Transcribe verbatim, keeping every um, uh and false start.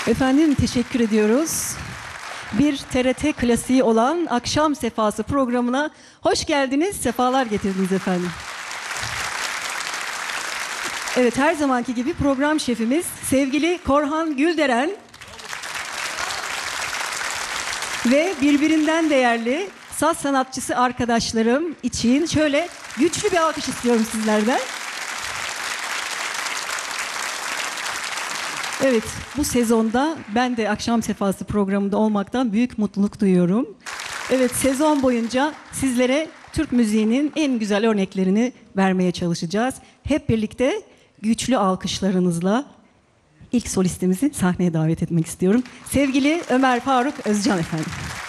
Efendim teşekkür ediyoruz. Bir T R T klasiği olan Akşam Sefası programına hoş geldiniz, sefalar getirdiniz efendim. Evet, her zamanki gibi program şefimiz sevgili Korhan Gülderen ve birbirinden değerli saz sanatçısı arkadaşlarım için şöyle güçlü bir alkış istiyorum sizlerden. Evet, bu sezonda ben de Akşam Sefası programında olmaktan büyük mutluluk duyuyorum. Evet, sezon boyunca sizlere Türk müziğinin en güzel örneklerini vermeye çalışacağız. Hep birlikte güçlü alkışlarınızla ilk solistimizi sahneye davet etmek istiyorum. Sevgili Ömer Faruk Özcan efendim.